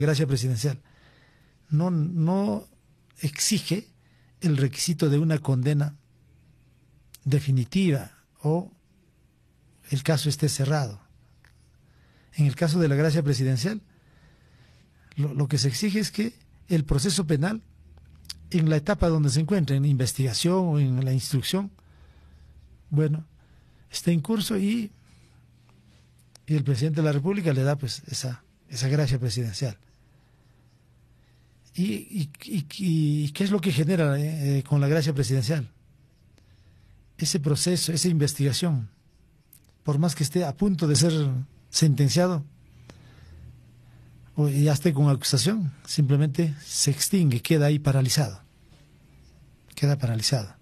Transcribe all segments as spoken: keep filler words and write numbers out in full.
gracia presidencial no, no exige el requisito de una condena definitiva o el caso esté cerrado. En el caso de la gracia presidencial, lo, lo que se exige es que el proceso penal, en la etapa donde se encuentra, en investigación o en la instrucción, bueno, esté en curso y, y el presidente de la República le da pues esa, esa gracia presidencial. ¿Y, y, y, y qué es lo que genera eh, con la gracia presidencial? Ese proceso, esa investigación, por más que esté a punto de ser sentenciado o ya esté con acusación, simplemente se extingue, queda ahí paralizado. Queda paralizado.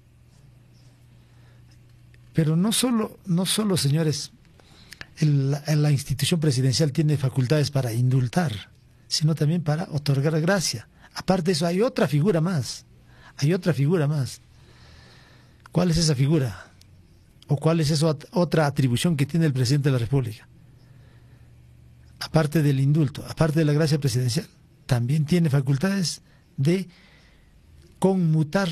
Pero no solo, no solo señores, el, la, la institución presidencial tiene facultades para indultar, sino también para otorgar gracia. Aparte de eso, hay otra figura más. Hay otra figura más. ¿Cuál es esa figura? ¿O cuál es esa otra atribución que tiene el presidente de la República? Aparte del indulto, aparte de la gracia presidencial, también tiene facultades de conmutar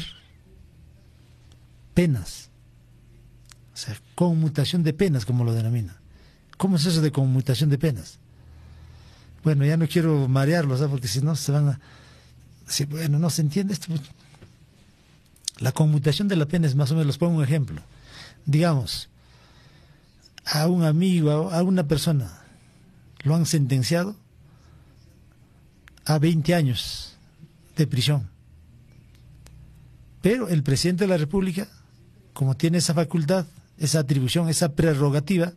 penas. O sea, conmutación de penas, como lo denomina. ¿Cómo es eso de conmutación de penas? Bueno, ya no quiero marearlos, ¿sabes? Porque si no se van a... Si, bueno, no se entiende esto. La conmutación de la pena es más o menos, les pongo un ejemplo. Digamos, a un amigo, a una persona, lo han sentenciado a veinte años de prisión. Pero el presidente de la República, como tiene esa facultad, esa atribución, esa prerrogativa,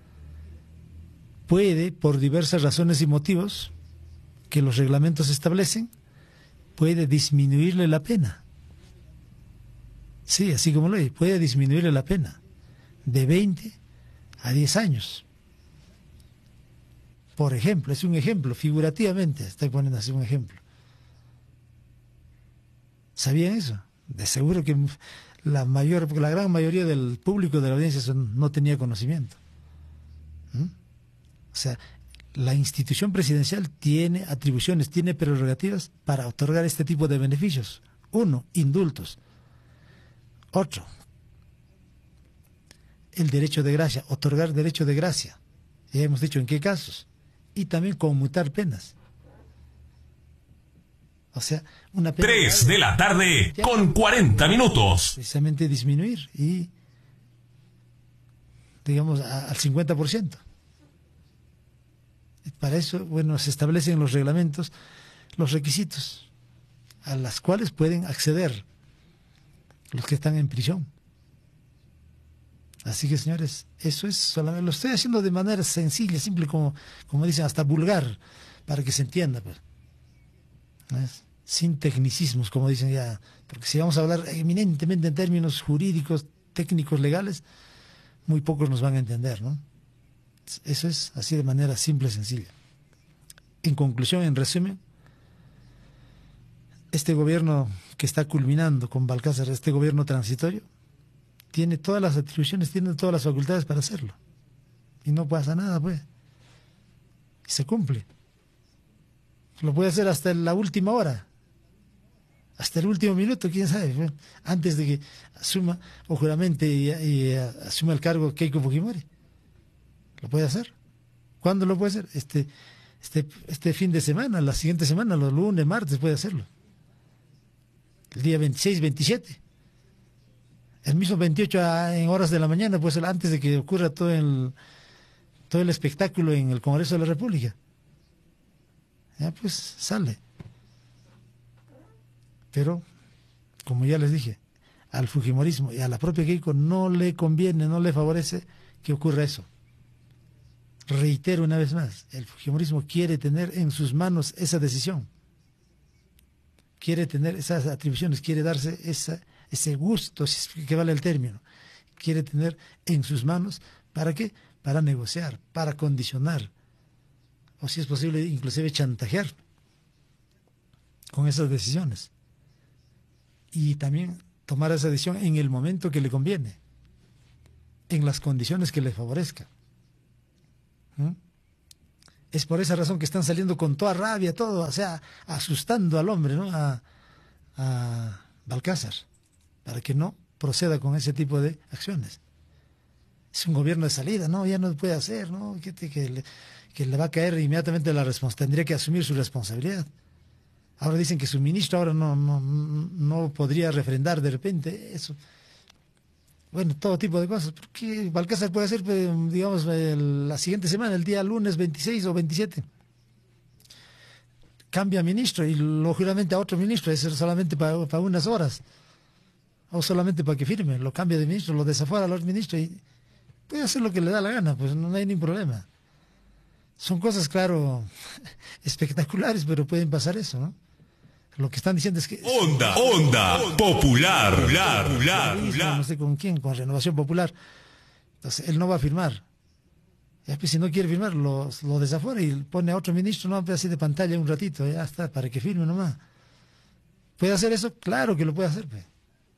puede, por diversas razones y motivos que los reglamentos establecen, puede disminuirle la pena. Sí, así como lo dice, puede disminuirle la pena de veinte a diez años. Por ejemplo, es un ejemplo, figurativamente, estoy poniendo así un ejemplo. ¿Sabían eso? De seguro que la mayor, la gran mayoría del público de la audiencia son, no tenía conocimiento. ¿Mm? O sea, la institución presidencial tiene atribuciones, tiene prerrogativas para otorgar este tipo de beneficios. Uno, indultos. Otro, el derecho de gracia, otorgar derecho de gracia. Ya hemos dicho en qué casos. Y también conmutar penas. O sea, una pena... Tres de la tarde con cuarenta minutos. Precisamente disminuir y, digamos, a, al cincuenta por ciento. Para eso, bueno, se establecen en los reglamentos los requisitos a los cuales pueden acceder los que están en prisión. Así que, señores, eso es solamente, lo estoy haciendo de manera sencilla, simple, como, como dicen, hasta vulgar, para que se entienda, pues. ¿Ves? Sin tecnicismos, como dicen ya, porque si vamos a hablar eminentemente en términos jurídicos, técnicos, legales, muy pocos nos van a entender, ¿no? Eso es así de manera simple y sencilla. En conclusión, en resumen, este gobierno que está culminando con Balcázar, este gobierno transitorio, tiene todas las atribuciones, tiene todas las facultades para hacerlo. Y no pasa nada, pues. Y se cumple. Lo puede hacer hasta la última hora. Hasta el último minuto, quién sabe. Pues, antes de que asuma o juramente y, y asuma el cargo Keiko Fujimori. Lo puede hacer. ¿Cuándo lo puede hacer? Este, este, este fin de semana, la siguiente semana, los lunes, martes, puede hacerlo. El día veintiséis, veintisiete. El mismo veintiocho en horas de la mañana, pues antes de que ocurra todo el, todo el espectáculo en el Congreso de la República. Ya pues sale. Pero, como ya les dije, al fujimorismo y a la propia Keiko no le conviene, no le favorece que ocurra eso. Reitero una vez más, el fujimorismo quiere tener en sus manos esa decisión. Quiere tener esas atribuciones, quiere darse esa, ese gusto, si es que vale el término. Quiere tener en sus manos, ¿para qué? Para negociar, para condicionar, o si es posible, inclusive chantajear con esas decisiones. Y también tomar esa decisión en el momento que le conviene, en las condiciones que le favorezca. ¿Mm? Es por esa razón que están saliendo con toda rabia, todo, o sea, asustando al hombre, ¿no? A, a Balcázar, para que no proceda con ese tipo de acciones. Es un gobierno de salida, ¿no? Ya no puede hacer, ¿no? Que, te, que, le, que le va a caer inmediatamente la responsabilidad, tendría que asumir su responsabilidad. Ahora dicen que su ministro ahora no, no, no podría refrendar de repente eso. Bueno, todo tipo de cosas. ¿Por qué Balcázar puede hacer, digamos, el, la siguiente semana, el día lunes veintiséis o veintisiete? Cambia ministro y lógicamente a otro ministro, es solamente para, para unas horas. O solamente para que firme, lo cambia de ministro, lo desafuera a los ministros y puede hacer lo que le da la gana, pues no hay ningún problema. Son cosas, claro, espectaculares, pero pueden pasar eso, ¿no? Lo que están diciendo es que... Onda, onda, popular, popular, popular, popular. No sé con quién, con Renovación Popular. Entonces, él no va a firmar. Ya, pues, si no quiere firmar, lo, lo desafuera y pone a otro ministro, no, así de pantalla un ratito, ya está, para que firme nomás. ¿Puede hacer eso? Claro que lo puede hacer, pues.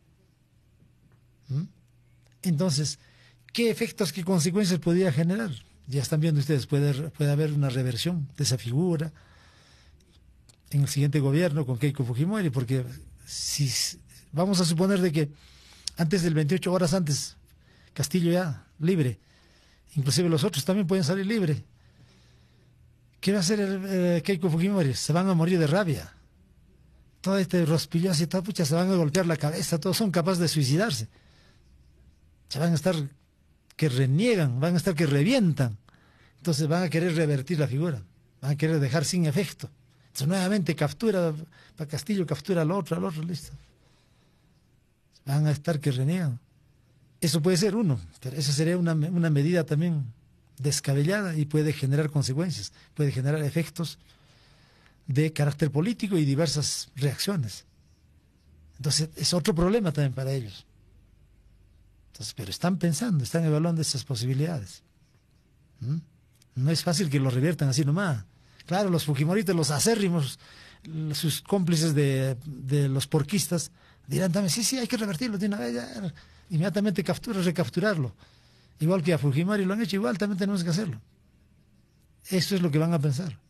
¿Mm? Entonces, ¿qué efectos, qué consecuencias podría generar? Ya están viendo ustedes, puede, puede haber una reversión de esa figura en el siguiente gobierno con Keiko Fujimori, porque si vamos a suponer de que antes del veintiocho horas antes, Castillo ya libre, inclusive los otros también pueden salir libres. ¿Qué va a hacer el, eh, Keiko Fujimori? Se van a morir de rabia. Todo este rospillazo y todo, pucha, se van a golpear la cabeza, todos son capaces de suicidarse. Se van a estar que reniegan, van a estar que revientan. Entonces van a querer revertir la figura, van a querer dejar sin efecto. Entonces nuevamente captura para Castillo, captura al otro, al otro, listo. Van a estar que reniegan. Eso puede ser uno, pero eso sería una, una medida también descabellada y puede generar consecuencias, puede generar efectos de carácter político y diversas reacciones. Entonces es otro problema también para ellos. Entonces, pero están pensando, están evaluando esas posibilidades. ¿Mm? No es fácil que lo reviertan así nomás. Claro, los fujimoristas, los acérrimos, sus cómplices de, de los porquistas, dirán también, sí, sí, hay que revertirlo de una vez, ya, inmediatamente capturar, recapturarlo. Igual que a Fujimori lo han hecho, igual también tenemos que hacerlo. Eso es lo que van a pensar.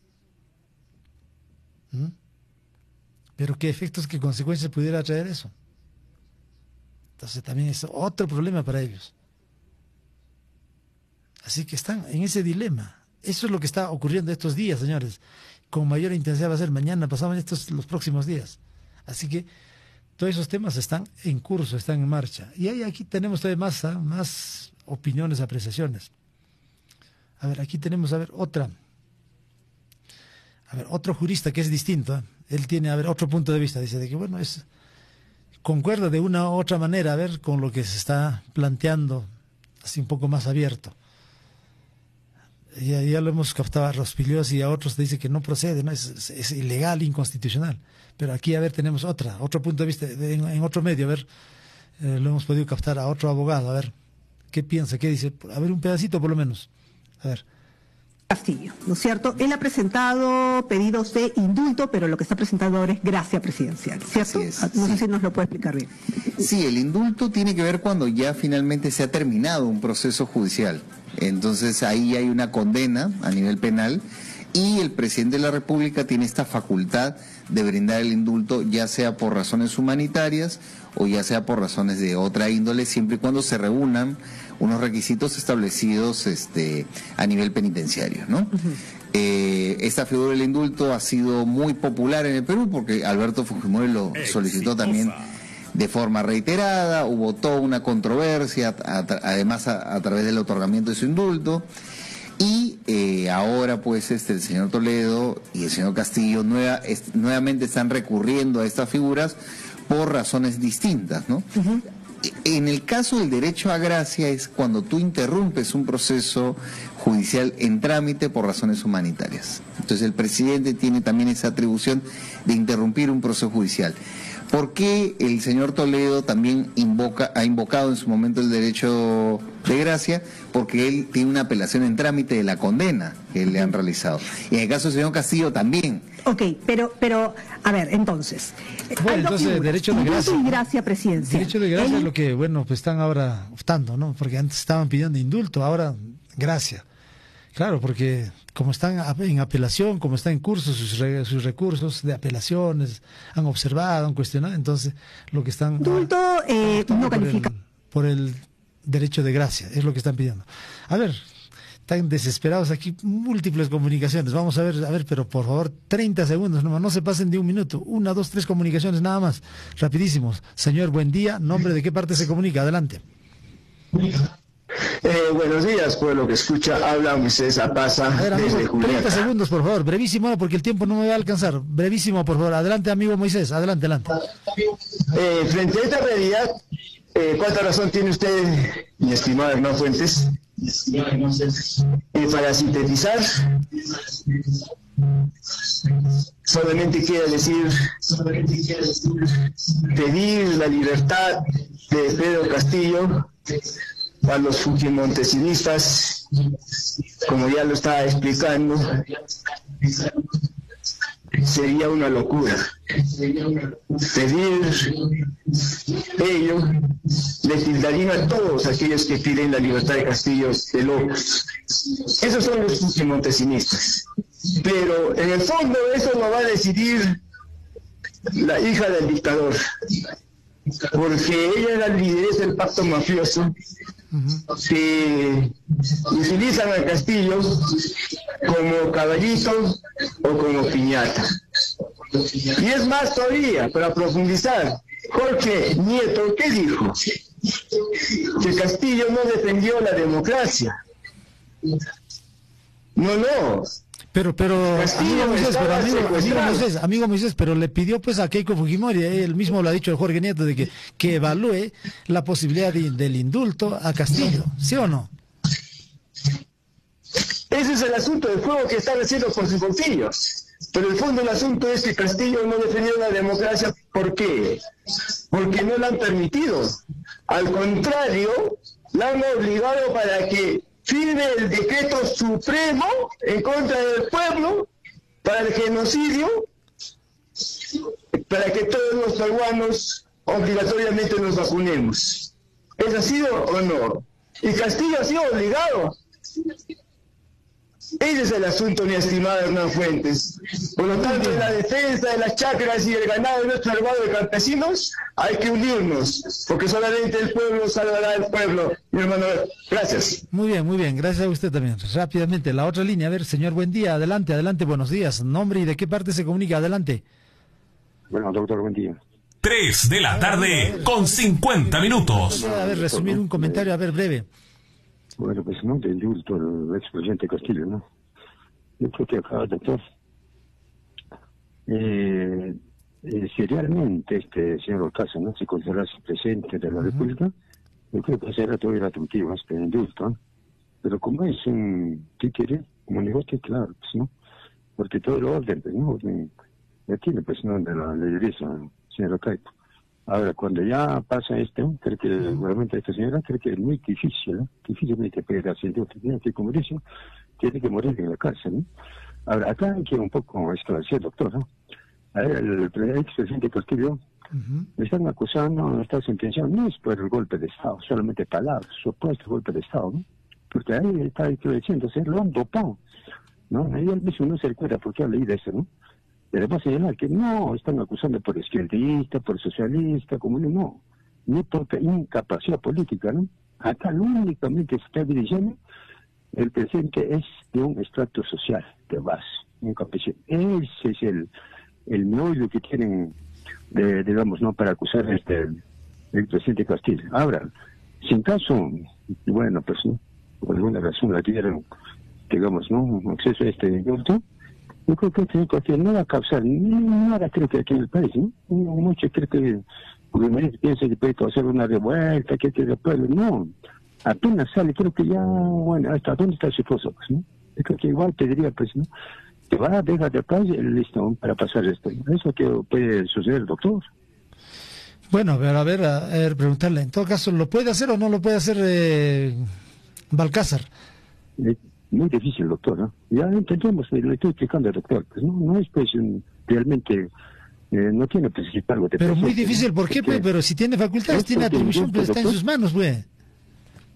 ¿Mm? Pero qué efectos, qué consecuencias pudiera traer eso. Entonces también es otro problema para ellos. Así que están en ese dilema. Eso es lo que está ocurriendo estos días, señores. Con mayor intensidad va a ser mañana, pasado, estos los próximos días. Así que todos esos temas están en curso, están en marcha. Y ahí, aquí tenemos todavía más, ¿eh? más opiniones, apreciaciones. A ver, aquí tenemos, a ver, otra. A ver, otro jurista que es distinto. ¿eh? Él tiene, a ver, otro punto de vista. Dice de que, bueno, es concuerda de una u otra manera, a ver, con lo que se está planteando, así un poco más abierto. Ya, ya lo hemos captado a Rospigliosi y a otros, dice que no procede, ¿no? Es, es, es ilegal, inconstitucional. Pero aquí, a ver, tenemos otra, otro punto de vista, de, en, en otro medio, a ver, eh, lo hemos podido captar a otro abogado, a ver, ¿qué piensa? ¿Qué dice? A ver, un pedacito por lo menos. A ver. Castillo, ¿no es cierto? Él ha presentado pedidos de indulto, pero lo que está presentando ahora es gracia presidencial, ¿cierto? Así es, no sí. sé si nos lo puede explicar bien. Sí, el indulto tiene que ver cuando ya finalmente se ha terminado un proceso judicial. Entonces ahí hay una condena a nivel penal y el presidente de la República tiene esta facultad de brindar el indulto, ya sea por razones humanitarias o ya sea por razones de otra índole, siempre y cuando se reúnan unos requisitos establecidos este, a nivel penitenciario, ¿no? Uh-huh. eh, esta figura del indulto ha sido muy popular en el Perú porque Alberto Fujimori lo solicitó también de forma reiterada, hubo toda una controversia, a, a, además a, a través del otorgamiento de su indulto, y eh, ahora pues este el señor Toledo y el señor Castillo nueva, es, nuevamente están recurriendo a estas figuras por razones distintas, ¿no? Uh-huh. En el caso del derecho a gracia es cuando tú interrumpes un proceso judicial en trámite por razones humanitarias. Entonces el presidente tiene también esa atribución de interrumpir un proceso judicial. ¿Por qué el señor Toledo también invoca, ha invocado en su momento el derecho de gracia? Porque él tiene una apelación en trámite de la condena que le han realizado. Y en el caso del señor Castillo también. Ok, pero, pero a ver, entonces... Bueno, entonces, figuras, derecho de gracia. Indulto y gracia presidencial. Derecho de gracia él... es lo que, bueno, pues están ahora optando, ¿no? Porque antes estaban pidiendo indulto, ahora gracia. Claro, porque como están en apelación, como están en curso sus, re, sus recursos de apelaciones, han observado, han cuestionado, entonces lo que están... Indulto eh, no califica. Por el, por el derecho de gracia, es lo que están pidiendo. A ver, están desesperados aquí, múltiples comunicaciones, vamos a ver, a ver, pero por favor, treinta segundos, no, no se pasen de un minuto, una, dos, tres comunicaciones nada más, rapidísimos. Señor, buen día, nombre de qué parte se comunica, adelante. Eh, buenos días, pueblo que escucha, habla Moisés Apaza. A ver, amigo, desde Juliaca. treinta segundos, por favor, brevísimo, porque el tiempo no me va a alcanzar. Brevísimo, por favor. Adelante, amigo Moisés, adelante, adelante. Eh, frente a esta realidad, eh, ¿cuánta razón tiene usted, mi estimado Hernán Fuentes? Eh, para sintetizar, solamente quiere decir pedir la libertad de Pedro Castillo a los fujimontesinistas, como ya lo estaba explicando, sería una locura. Pedir ello le tildarían a todos aquellos que piden la libertad de Castillo de locos. Esos son los fujimontesinistas. Pero en el fondo eso lo va a decidir la hija del dictador, porque ella es la lideresa del pacto mafioso, que utilizan a Castillo como caballito o como piñata. Y es más todavía, para profundizar, Jorge Nieto, ¿qué dijo? Que Castillo no defendió la democracia. No, no. Pero, pero, Castillo amigo Moisés, pero amigo, amigo secuestrado. Moisés, amigo Moisés, pero le pidió pues a Keiko Fujimori, eh, él mismo lo ha dicho el Jorge Nieto, de que, que evalúe la posibilidad de, del indulto a Castillo, ¿sí o no? Ese es el asunto del juego que están haciendo por sus bolsillos. Pero el fondo del asunto es que Castillo no defendió la democracia. ¿Por qué? Porque no la han permitido. Al contrario, la han obligado para que firme el decreto supremo en contra del pueblo para el genocidio, para que todos los peruanos obligatoriamente nos vacunemos. ¿Es así o no? Y Castillo ha sido obligado. Ese es el asunto, mi estimado Hernán Fuentes. Por lo tanto, en la defensa de las chacras y el ganado de nuestro hermano de campesinos, hay que unirnos, porque solamente el pueblo salvará al pueblo, mi hermano. Gracias. Muy bien, muy bien, gracias a usted también. Rápidamente, la otra línea, a ver, señor, buen día, adelante, adelante, buenos días. Nombre y de qué parte se comunica, adelante. Bueno, doctor, buen día. tres de la tarde con cincuenta minutos. A ver, resumir un comentario, a ver, breve. Bueno, pues no, del indulto al expresidente Castillo, ¿no? Yo creo que acá, doctor, eh, eh, si realmente este señor Orcasa, ¿no?, se considerase presidente de la uh-huh. República, yo creo que será todo gratuito este indulto, ¿no? Pero como es un títere, como negocio, claro, pues, ¿no? Porque todo lo orden, pues, ¿no? Ya tiene, pues, ¿no?, de la lideresa, señor Orcasa. Ahora, cuando ya pasa esto, creo que realmente esta señora creo que es muy difícil, ¿no? Difícilmente puede darse el tiene que, como dice, tiene que morir en la cárcel, ¿no? Ahora, acá hay que un poco esclarecer, doctor, ¿no? A ver, el, el expresidente Castillo uh-huh. le están acusando, no está sentenciado, no es por el golpe de Estado, solamente palabras, supuesto golpe de Estado, ¿no? Porque ahí está diciendo, se lo han dopado, ¿no? Ahí él mismo no se recuerda porque ha leído eso, ¿no? Pero va a señalar que no, están acusando por izquierdista, por socialista, comunista, no, ni por incapacidad política, ¿no? Acá lo únicamente se está dirigiendo, el presidente es de un estrato social, de base, un campesino. Ese es el, el meollo que tienen, de, digamos, ¿no?, para acusar a este, el, el presidente Castillo. Ahora, sin caso, bueno, pues, ¿no?, por alguna razón la tuvieron, digamos, ¿no?, acceso a este indulto. Yo creo que este Castillo no va a causar nada, creo que aquí en el país, ¿no? Muchos creo que, porque piensa que puede causar una revuelta, que este pueblo, no. Apenas sale, creo que ya, bueno, ¿hasta dónde está su esposo? Pues, ¿no? Yo creo que igual pediría, pues, ¿no?, que va a dejar de paz, listo, para pasar esto. Eso que puede suceder, doctor. Bueno, pero a ver, a ver, preguntarle, en todo caso, ¿lo puede hacer o no lo puede hacer eh, Balcázar? Eh, Muy difícil, doctor, ¿no? Ya entendemos, le estoy explicando al doctor, pues no, no es pues un, realmente, eh, no tiene pues algo de Pero presente, muy difícil, ¿no? ¿por qué, pues? Pero si tiene facultades, tiene atribución, pues está en sus manos, pues.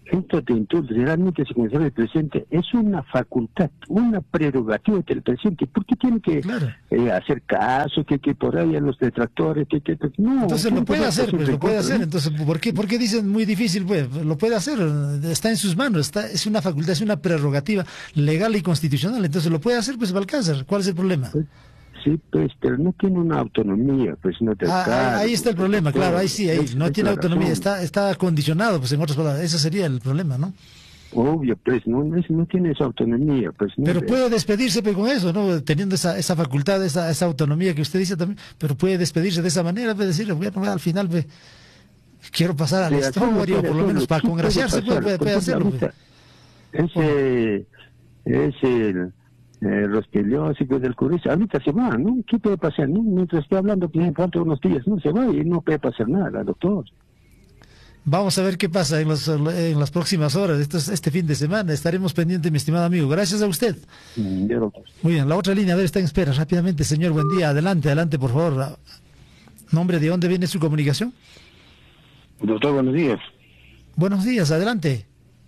esto de indulto, realmente se considera el presidente, es una facultad, una prerrogativa del presidente. ¿Por qué tiene que Claro. eh, hacer caso, que, que por ahí a los detractores, que, que, no? Entonces lo puede hacer, pues lo puede hacer. ¿no? Entonces, ¿por qué, ¿por qué dicen muy difícil? Pues lo puede hacer, está en sus manos, está, es una facultad, es una prerrogativa legal y constitucional. Entonces lo puede hacer, pues Balcázar. ¿Cuál es el problema? Pues, sí, pues, pero no tiene una autonomía, pues no te Ah, ahí está el problema, claro, ahí sí, ahí no tiene autonomía, está está está acondicionado, pues en otras palabras, ese sería el problema, ¿no? obvio, pues no, no, es- no tiene esa autonomía, pues no. Pero eh, puede despedirse pues, con eso, ¿no? Teniendo esa, esa facultad, esa, esa autonomía que usted dice también, pero puede despedirse de esa manera, puede decir, bueno, al final ve, quiero pasar a la sí, historia, puede o por lo hacerlo, menos para sí congraciarse, puede puede, puede, pasar. puede Por hacerlo. ejemplo, Pues. ahorita, Ese, ese eh, Rospiliósico del Curriza, ahorita se va, ¿no? ¿Qué puede pasar? ¿No? Mientras esté hablando, que falta unos días, no se va y no puede pasar nada, doctor. Vamos a ver qué pasa en, los, en las próximas horas, esto es este fin de semana, estaremos pendientes, mi estimado amigo. Gracias a usted. Mm, ya, doctor. Muy bien, la otra línea, a ver, está en espera, rápidamente, señor, buen día, adelante, adelante, por favor. ¿Nombre de dónde viene su comunicación? Doctor, buenos días. Buenos días, adelante.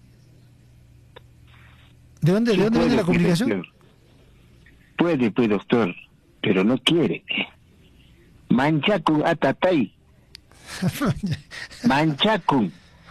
¿De dónde, ¿de dónde viene la comunicación? Puede, pues, doctor, pero no quiere. Manchacun atatay. Manchacun.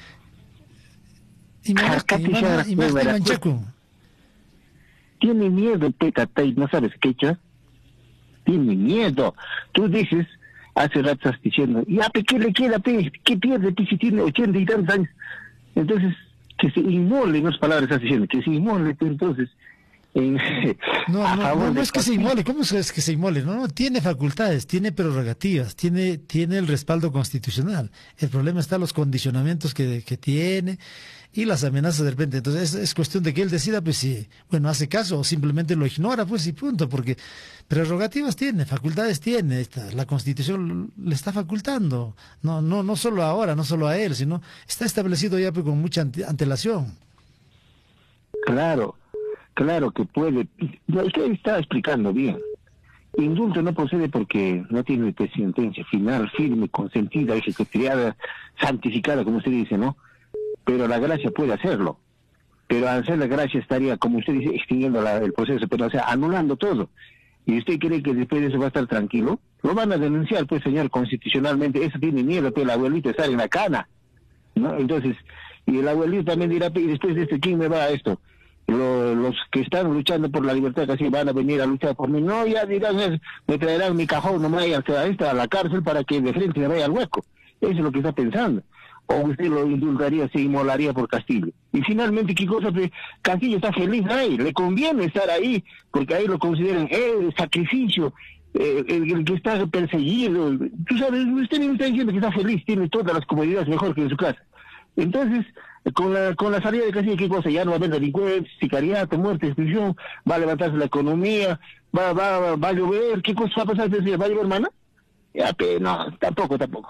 Y Manasca, y Mana- y Mana- y Manchacu. Tiene miedo el petatay, ¿no sabes qué hecho? Tiene miedo. Tú dices, hace rato estás diciendo, ya, pe, ¿qué le queda, pe? ¿Qué pierde, pe, si tiene ochenta y tantos años? Entonces, que se inmole, en otras palabras estás diciendo, que se inmole, pe, entonces, en, No, a no, favor no, no del es que se partido. inmole, ¿cómo es que se inmole? No, no, tiene facultades, tiene prerrogativas, tiene, tiene el respaldo constitucional. El problema está en los condicionamientos que, que tiene y las amenazas de repente. Entonces es, es cuestión de que él decida, pues si, bueno, hace caso o simplemente lo ignora, pues y punto, porque prerrogativas tiene, facultades tiene, esta, la Constitución le está facultando, no, no, no solo ahora, no solo a él, sino está establecido ya pues, con mucha ante- antelación. Claro, claro que puede. Ya usted está explicando bien. Indulto no procede porque no tiene pues, sentencia final, firme, consentida, ejecutoriada, santificada, como usted dice, ¿no? Pero la gracia puede hacerlo. Pero al hacer la gracia estaría, como usted dice, extinguiendo la- el proceso, pero o sea, anulando todo. ¿Y usted cree que después de eso va a estar tranquilo? Lo van a denunciar, pues, señor, constitucionalmente. Eso tiene miedo, pues, el abuelito estar en la cana, ¿no? Entonces, y el abuelito también dirá, "Pe, ¿y después de esto quién me va a esto? Lo- los que están luchando por la libertad casi van a venir a luchar por mí. No, ya dirán, es, me traerán mi cajón, no me vayan a, esta, a la cárcel para que de frente me vaya al hueco. Eso es lo que está pensando. O usted lo indultaría, se inmolaría por Castillo. Y finalmente, ¿qué cosa? Pues, Castillo está feliz ahí, le conviene estar ahí, porque ahí lo consideran el sacrificio, eh, el, el que está perseguido. Tú sabes, usted me está diciendo que está feliz, tiene todas las comodidades mejor que en su casa. Entonces, con la con la salida de Castillo, ¿qué cosa? Ya no va a haber delincuencia, sicariato, muerte, exclusión, va a levantarse la economía, va, va, va a llover, ¿qué cosa va a pasar? ¿Va a llover, hermana? Ya, pero no, tampoco, tampoco.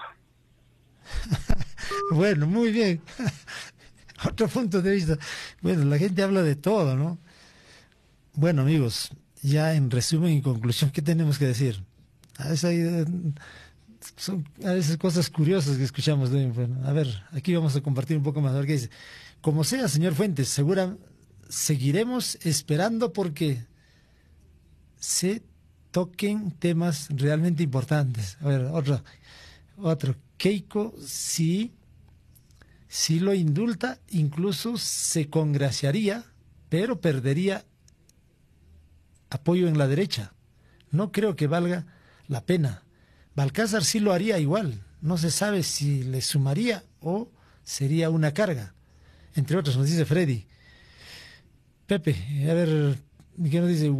Bueno, muy bien. Otro punto de vista. Bueno, la gente habla de todo, ¿no? Bueno, amigos, ya en resumen y conclusión, ¿qué tenemos que decir? A veces hay, eh, son a veces cosas curiosas que escuchamos. De, bueno, a ver, aquí vamos a compartir un poco más. A ver qué dice. Como sea, señor Fuentes, segura seguiremos esperando porque se toquen temas realmente importantes. A ver, otro, otro. Keiko, sí, sí lo indulta, incluso se congraciaría, pero perdería apoyo en la derecha. No creo que valga la pena. Balcázar sí lo haría igual. No se sabe si le sumaría o sería una carga. Entre otros, nos dice Freddy. Pepe, a ver, ¿qué nos dice?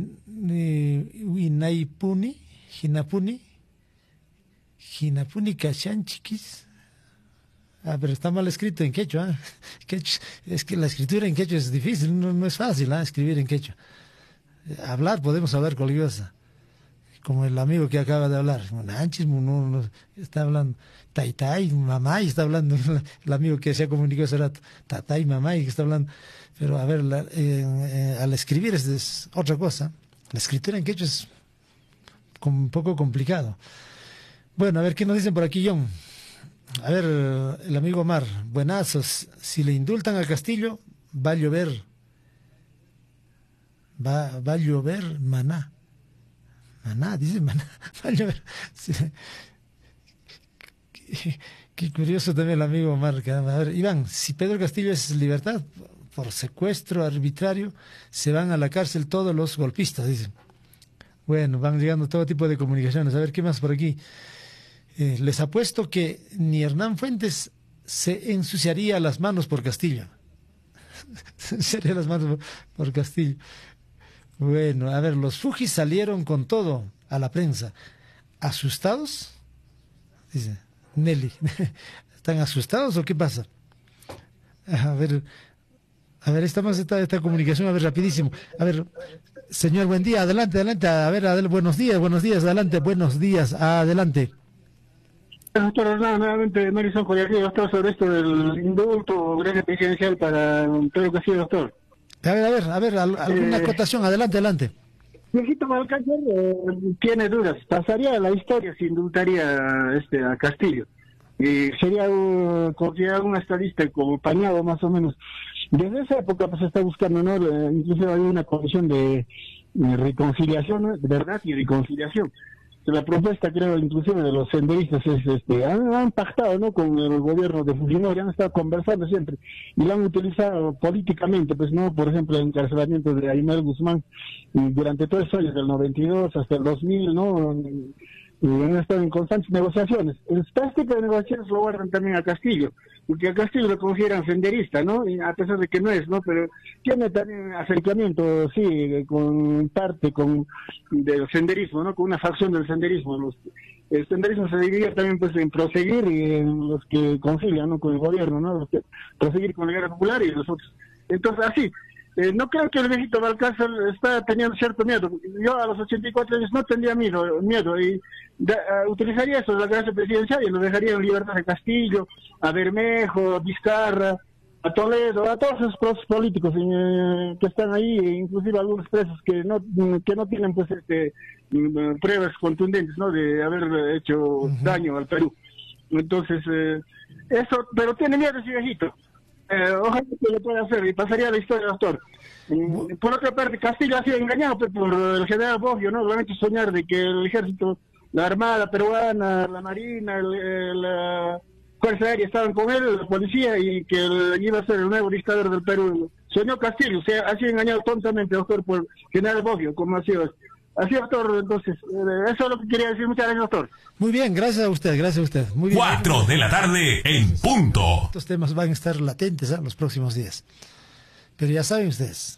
Huinaipuni, Jinapuni. Jinapuni Cachan Chiquis. Ah, pero está mal escrito en quechua. ¿eh? Quechua. Es que la escritura en quechua es difícil, no, no es fácil ¿eh? escribir en quechua. Hablar, podemos hablar cualquier cosa. Como el amigo que acaba de hablar. Nanchis, no, no, está hablando. Taitai, mamá, y está hablando. El amigo que se ha comunicado hace rato. Tatai, mamá, y que está hablando. Pero a ver, la, eh, eh, al escribir es, es otra cosa. La escritura en quechua es un poco complicado. Bueno, a ver, ¿qué nos dicen por aquí, John? A ver, el amigo Omar, buenazos. Si le indultan a Castillo, va a llover. Va, va a llover maná. Maná, dice maná. Va a llover. Sí. Qué, qué curioso también el amigo Omar. A ver, Iván, si Pedro Castillo es libertad por secuestro arbitrario, se van a la cárcel todos los golpistas, dicen. Bueno, van llegando todo tipo de comunicaciones. A ver, ¿qué más por aquí? Eh, les apuesto que ni Hernán Fuentes se ensuciaría las manos por Castillo. Se ensuciaría las manos por, por Castillo. Bueno, a ver, los Fujis salieron con todo a la prensa. ¿Asustados? Dice Nelly. ¿Están asustados o qué pasa? A ver, a ver, esta más esta, esta comunicación, a ver, rapidísimo. A ver, señor, buen día, adelante, adelante. A ver, adel, buenos días, buenos días, adelante, buenos días, adelante. Doctor Hernán, nuevamente Marison Collarío, doctor, sobre esto del indulto gremio presidencial para Pedro Castillo, doctor. A ver, a ver, a ver, alguna eh, acotación, adelante, adelante. Viejito Balcácer eh, tiene dudas, pasaría a la historia si indultaría este, a Castillo. Y sería uh, considerado un estadista como pañado más o menos. Desde esa época pues se está buscando, ¿no? Eh, incluso hay una comisión de, de reconciliación, ¿no? De verdad y reconciliación. La propuesta, creo, inclusive de los senderistas es, este, han, han pactado, ¿no?, con el gobierno de Fujimori, han estado conversando siempre y lo han utilizado políticamente, pues, no, por ejemplo, el encarcelamiento de Aymar Guzmán y durante todos esos años, del noventa y dos hasta el dos mil, ¿no?, y han estado en constantes negociaciones. Este tipo de negociaciones lo guardan también a Castillo, porque a Castillo lo consideran senderista, ¿no?, y a pesar de que no es, ¿no?, pero tiene también acercamiento, sí, con parte con del senderismo, ¿no?, con una facción del senderismo. Los, el senderismo se divide también, pues, en proseguir y en los que concilian, ¿no?, con el gobierno, ¿no?, los que proseguir con la guerra popular y los otros. Entonces, así, Eh, no creo que el viejito Balcácer está teniendo cierto miedo. Yo a los ochenta y cuatro años no tendría miedo, miedo y de, uh, utilizaría eso de la gracia presidencial y lo dejaría en libertad a Castillo, a Bermejo, a Vizcarra, a Toledo, a todos esos procesos políticos eh, que están ahí, inclusive algunos presos que no que no tienen pues este pruebas contundentes, ¿no?, de haber hecho uh-huh. daño al Perú. Entonces, eh, eso, pero tiene miedo ese viejito. Eh, ojalá que lo pueda hacer y pasaría a la historia, doctor. Eh, por otra parte, Castillo ha sido engañado pues, por el general Boggio, ¿no? Realmente soñar de que el ejército, la armada peruana, la marina, el, el, la fuerza aérea estaban con él, la policía, y que él iba a ser el nuevo dictador del Perú. Soñó Castillo, o sea, ha sido engañado tontamente, doctor, por el general Boggio, como ha sido. Así, doctor, entonces, eh, eso es lo que quería decir. Muchas gracias, doctor. Muy bien, gracias a usted, gracias a usted. Muy bien. Cuatro de la tarde en punto. Estos temas van a estar latentes en ¿eh? los próximos días. Pero ya saben ustedes,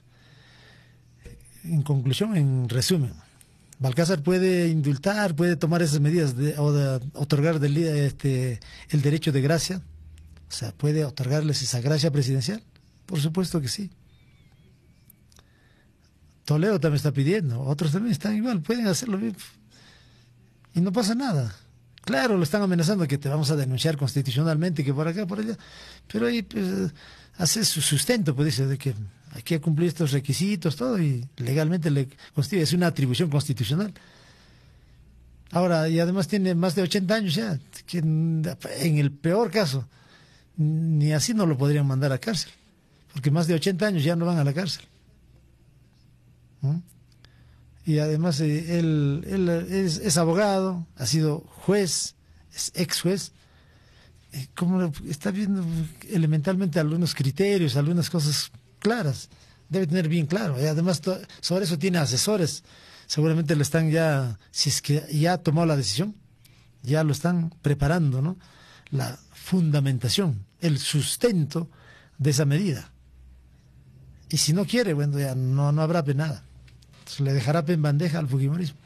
en conclusión, en resumen, Balcácer puede indultar, puede tomar esas medidas de, o de otorgar del, este, el derecho de gracia, o sea, puede otorgarles esa gracia presidencial. Por supuesto que sí. Toledo también está pidiendo, otros también están igual, pueden hacerlo bien. Y no pasa nada. Claro, lo están amenazando que te vamos a denunciar constitucionalmente, que por acá, por allá. Pero ahí pues, hace su sustento, pues dice, de que hay que cumplir estos requisitos, todo, y legalmente le constituye, es una atribución constitucional. Ahora, y además tiene más de ochenta años ya, que en el peor caso, ni así no lo podrían mandar a cárcel, porque más de ochenta años ya no van a la cárcel. Y además eh, él, él es, es abogado, ha sido juez, es ex juez, eh, como está viendo elementalmente algunos criterios, algunas cosas claras, debe tener bien claro, y además to, sobre eso tiene asesores, seguramente lo están ya, si es que ya tomó la decisión, ya lo están preparando, ¿no?, la fundamentación, el sustento de esa medida. Y si no quiere, bueno, ya no, no habrá nada. Se le dejará en bandeja al fujimorismo.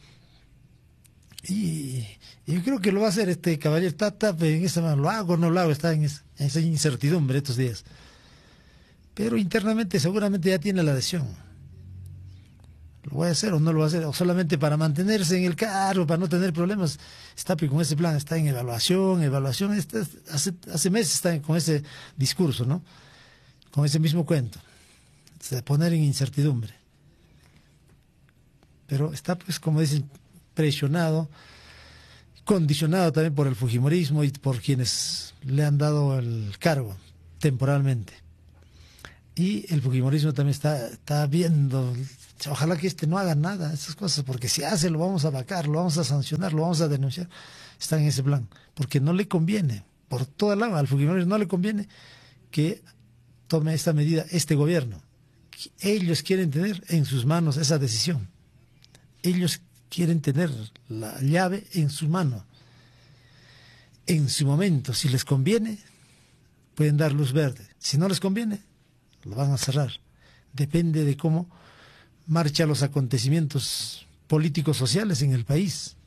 Y, y yo creo que lo va a hacer este caballero. Está, está en esa, lo hago o no lo hago, está en esa, en esa incertidumbre estos días. Pero internamente seguramente ya tiene la adhesión. ¿Lo voy a hacer o no lo voy a hacer? O solamente para mantenerse en el cargo, para no tener problemas. Está con ese plan, está en evaluación, evaluación. Está, hace, hace meses está con ese discurso, ¿no?, con ese mismo cuento. De poner en incertidumbre. Pero está, pues, como dicen, presionado condicionado también por el fujimorismo y por quienes le han dado el cargo temporalmente. Y el fujimorismo también está, está viendo, ojalá que este no haga nada, esas cosas, porque si hace lo vamos a vacar, lo vamos a sancionar, lo vamos a denunciar. Están en ese plan, porque no le conviene, por toda el lado, al fujimorismo no le conviene que tome esta medida este gobierno. Ellos quieren tener en sus manos esa decisión. Ellos quieren tener la llave en su mano. En su momento, si les conviene, pueden dar luz verde. Si no les conviene, lo van a cerrar. Depende de cómo marchan los acontecimientos políticos sociales en el país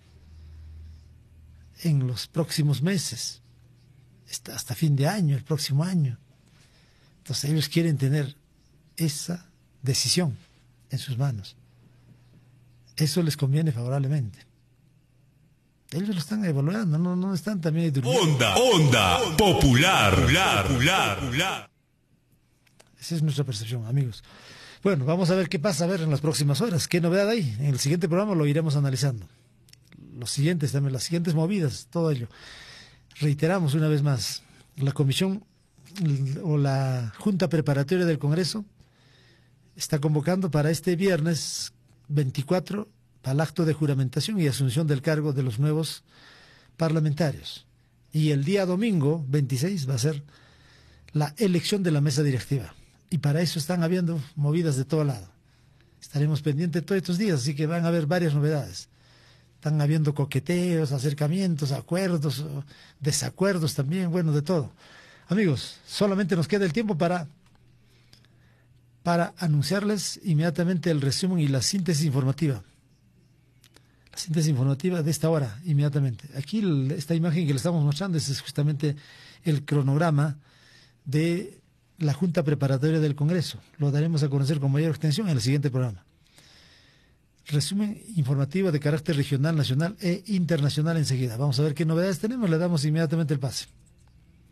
en los próximos meses, hasta fin de año, el próximo año. Entonces ellos quieren tener esa decisión en sus manos. Eso les conviene favorablemente. Ellos lo están evaluando, no, no están también durmiendo. Onda, onda, popular, popular, popular, popular. Esa es nuestra percepción, amigos. Bueno, vamos a ver qué pasa a ver en las próximas horas. ¿Qué novedad hay? En el siguiente programa lo iremos analizando. Los siguientes también, las siguientes movidas, todo ello. Reiteramos una vez más, la comisión o la Junta Preparatoria del Congreso está convocando para este viernes veinticuatro para el acto de juramentación y asunción del cargo de los nuevos parlamentarios. Y el día domingo veintiséis va a ser la elección de la mesa directiva. Y para eso están habiendo movidas de todo lado. Estaremos pendientes todos estos días, así que van a haber varias novedades. Están habiendo coqueteos, acercamientos, acuerdos, desacuerdos también, bueno, de todo. Amigos, solamente nos queda el tiempo para, para anunciarles inmediatamente el resumen y la síntesis informativa. La síntesis informativa de esta hora, inmediatamente. Aquí esta imagen que le estamos mostrando es justamente el cronograma de la Junta Preparatoria del Congreso. Lo daremos a conocer con mayor extensión en el siguiente programa. Resumen informativo de carácter regional, nacional e internacional enseguida. Vamos a ver qué novedades tenemos, le damos inmediatamente el pase.